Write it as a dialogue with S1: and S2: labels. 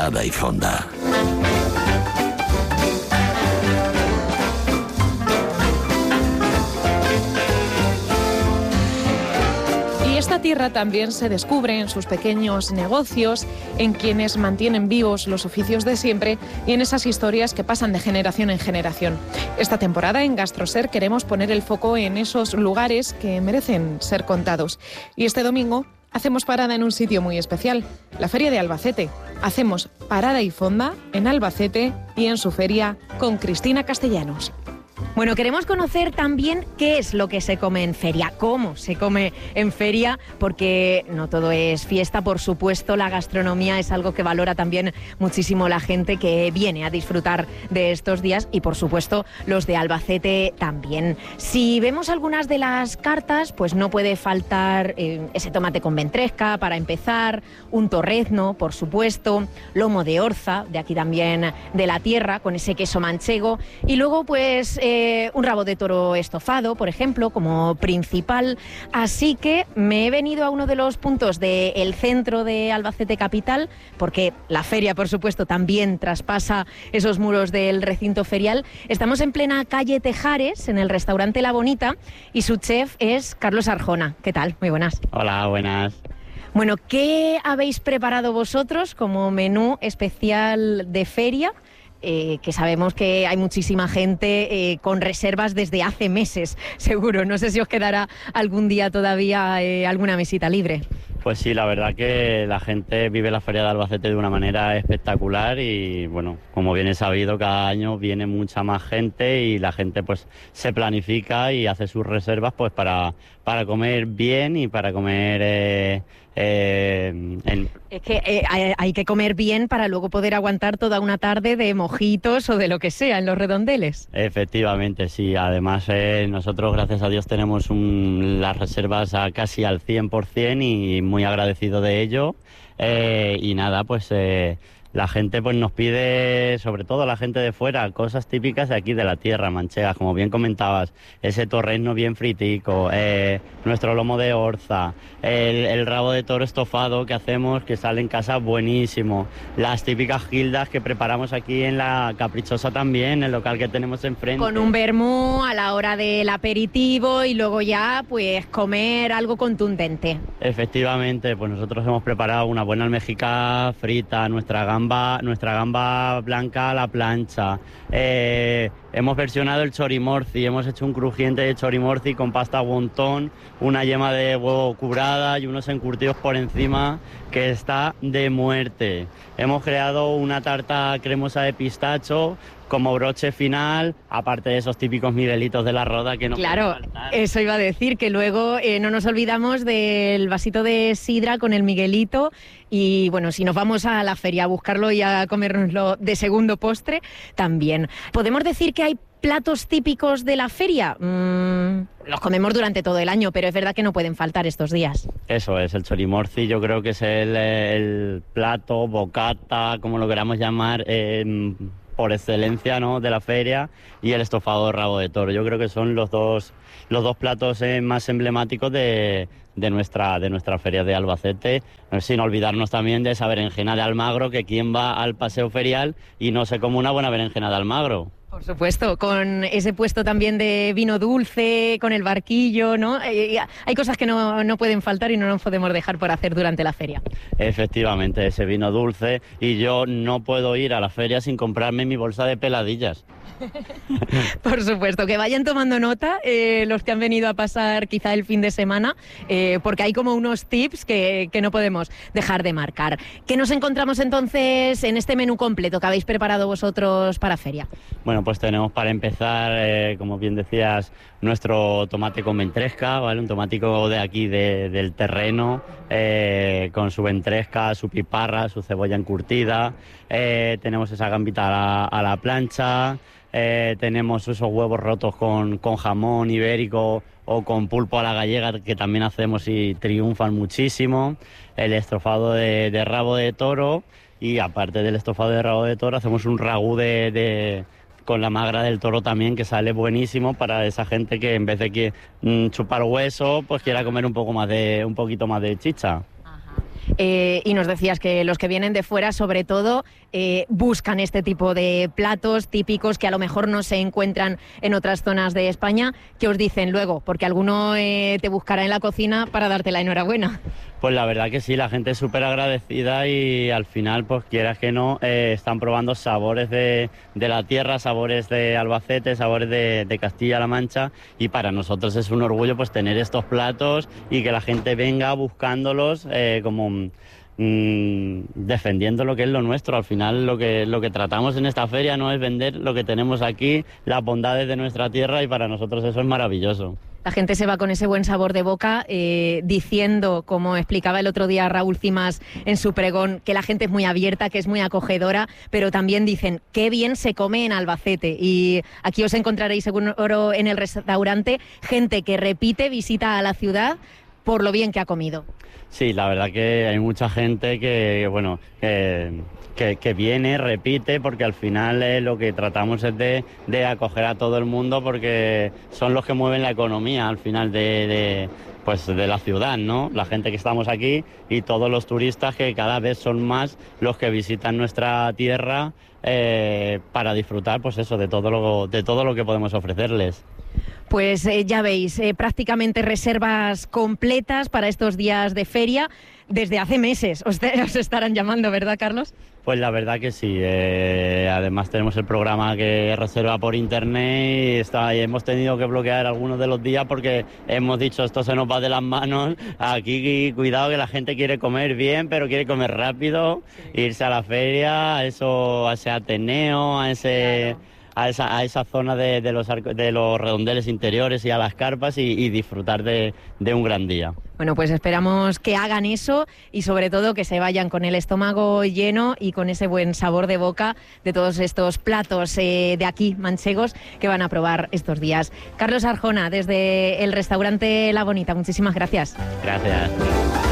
S1: Parada y Fonda.
S2: Esta tierra también se descubre en sus pequeños negocios, en quienes mantienen vivos los oficios de siempre y en esas historias que pasan de generación en generación. Esta temporada en GastroSer queremos poner el foco en esos lugares que merecen ser contados. Y este domingo hacemos parada en un sitio muy especial, la Feria de Albacete. Hacemos parada y fonda en Albacete y en su feria con Cristina Castellanos.
S3: Bueno, queremos conocer también qué es lo que se come en feria, cómo se come en feria, porque no todo es fiesta, por supuesto, la gastronomía es algo que valora también muchísimo la gente que viene a disfrutar de estos días y, por supuesto, los de Albacete también. Si vemos algunas de las cartas, pues no puede faltar ese tomate con ventresca para empezar, un torrezno, por supuesto, lomo de orza, de aquí también de la tierra, con ese queso manchego, y luego pues un rabo de toro estofado, por ejemplo, como principal. Así que me he venido a uno de los puntos del centro de Albacete capital, porque la feria, por supuesto, también traspasa esos muros del recinto ferial. Estamos en plena calle Tejares, en el restaurante La Bonita, y su chef es Carlos Arjona. ¿Qué tal? Muy buenas.
S4: Hola, buenas.
S3: Bueno, ¿qué habéis preparado vosotros como menú especial de feria? Que sabemos que hay muchísima gente con reservas desde hace meses, seguro. No sé si os quedará algún día todavía alguna mesita libre.
S4: Pues sí, la verdad que la gente vive la Feria de Albacete de una manera espectacular y, bueno, como bien es sabido, cada año viene mucha más gente y la gente pues se planifica y hace sus reservas pues para comer bien y para comer...
S3: Es que hay que comer bien para luego poder aguantar toda una tarde de mojitos o de lo que sea en los redondeles.
S4: Efectivamente, sí. Además, nosotros, gracias a Dios, tenemos las reservas casi al 100% y muy agradecido de ello. Y nada, pues... la gente pues nos pide, sobre todo la gente de fuera, cosas típicas de aquí de la tierra manchega, como bien comentabas, ese torrezno bien fritico, nuestro lomo de orza, el rabo de toro estofado que hacemos, que sale en casa buenísimo, las típicas gildas que preparamos aquí en la Caprichosa también, el local que tenemos enfrente.
S3: Con un vermú a la hora del aperitivo y luego ya pues comer algo contundente.
S4: Efectivamente, pues nosotros hemos preparado una buena almejica frita, nuestra gamba blanca a la plancha. Hemos versionado el chorimorci, hemos hecho un crujiente de chorimorci con pasta wonton, una yema de huevo curada y unos encurtidos por encima que está de muerte. Hemos creado una tarta cremosa de pistacho como broche final, aparte de esos típicos miguelitos de la Roda que no
S3: claro,
S4: pueden faltar.
S3: Eso iba a decir, que luego no nos olvidamos del vasito de sidra con el miguelito y bueno, si nos vamos a la feria a buscarlo y a comérnoslo de segundo postre, también. ¿Podemos decir que hay platos típicos de la feria? Los comemos durante todo el año, pero es verdad que no pueden faltar estos días.
S4: Eso es, el chorimorci yo creo que es el plato, bocata, como lo queramos llamar, por excelencia, ¿no?, de la feria, y el estofado de rabo de toro. Yo creo que son los dos platos más emblemáticos de nuestra feria de Albacete, sin olvidarnos también de esa berenjena de Almagro, que quien va al paseo ferial y no se come una buena berenjena de Almagro.
S3: Por supuesto, con ese puesto también de vino dulce, con el barquillo, ¿no? Hay cosas que no pueden faltar y no nos podemos dejar por hacer durante la feria.
S4: Efectivamente, ese vino dulce, y yo no puedo ir a la feria sin comprarme mi bolsa de peladillas.
S3: Por supuesto, que vayan tomando nota los que han venido a pasar quizá el fin de semana, porque hay como unos tips que no podemos dejar de marcar. ¿Qué nos encontramos entonces en este menú completo que habéis preparado vosotros para feria?
S4: Bueno, pues tenemos para empezar, como bien decías, nuestro tomate con ventresca, ¿vale? Un tomático de aquí del terreno, con su ventresca, su piparra, su cebolla encurtida. Tenemos esa gambita a la plancha. Tenemos esos huevos rotos con jamón ibérico o con pulpo a la gallega, que también hacemos y triunfan muchísimo. El estofado de rabo de toro, y aparte del estofado de rabo de toro hacemos un ragú con la magra del toro también, que sale buenísimo para esa gente que en vez de chupar hueso, pues quiera comer un poquito más de chicha.
S3: Y nos decías que los que vienen de fuera, sobre todo, buscan este tipo de platos típicos que a lo mejor no se encuentran en otras zonas de España. ¿Qué os dicen luego? Porque alguno te buscará en la cocina para darte la enhorabuena.
S4: Pues la verdad que sí, la gente es súper agradecida y al final, pues quieras que no, están probando sabores de la tierra, sabores de Albacete, sabores de Castilla-La Mancha, y para nosotros es un orgullo pues tener estos platos y que la gente venga buscándolos como defendiendo lo que es lo nuestro. Al final lo que tratamos en esta feria no es vender lo que tenemos aquí, las bondades de nuestra tierra, y para nosotros eso es maravilloso.
S3: La gente se va con ese buen sabor de boca, diciendo, como explicaba el otro día Raúl Cimas en su pregón, que la gente es muy abierta, que es muy acogedora, pero también dicen, qué bien se come en Albacete. Y aquí os encontraréis seguro en el restaurante gente que repite visita a la ciudad por lo bien que ha comido.
S4: Sí, la verdad que hay mucha gente que viene, repite, porque al final lo que tratamos es de acoger a todo el mundo, porque son los que mueven la economía al final de la ciudad, ¿no? La gente que estamos aquí y todos los turistas, que cada vez son más los que visitan nuestra tierra para disfrutar, pues eso, de todo lo que podemos ofrecerles.
S3: Pues ya veis, prácticamente reservas completas para estos días de feria. Desde hace meses os estarán llamando, ¿verdad, Carlos?
S4: Pues la verdad que sí. Además tenemos el programa que reserva por internet y hemos tenido que bloquear algunos de los días porque hemos dicho, esto se nos va de las manos. Aquí cuidado, que la gente quiere comer bien, pero quiere comer rápido, irse a la feria, a ese Ateneo, a esa zona de los redondeles interiores y a las carpas y disfrutar de un gran día.
S3: Bueno, pues esperamos que hagan eso y sobre todo que se vayan con el estómago lleno y con ese buen sabor de boca de todos estos platos de aquí, manchegos, que van a probar estos días. Carlos Arjona, desde el restaurante La Bonita, muchísimas gracias.
S4: Gracias.